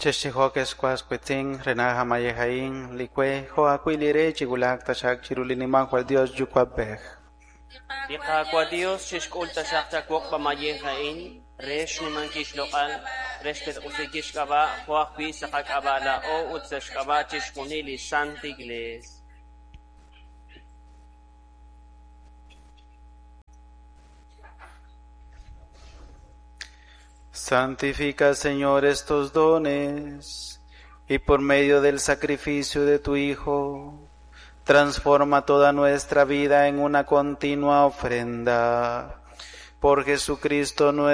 Cheshihokes Quasquitin, Renaja Mayejain, Lique, Joaquilire, Chigulak, Tashak, Chiruliniman, Juan Dios, Yuquabej. Ika kwa Dios, shishkul tashak wok pamayehain, resh numan kishlokal, reshket usikishkaba, huakpi sakakabala o utsashkaba chishkunili Santa Iglesia. Santifica, Señor, estos dones, y por medio del sacrificio de tu Hijo, transforma toda nuestra vida en una continua ofrenda. Por Jesucristo nuestro